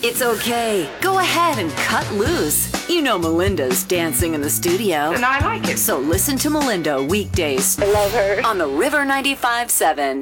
It's okay. Go ahead and cut loose. You know Melinda's dancing in the studio. And I like it. So listen to Melinda weekdays. I love her. On the River 95.7.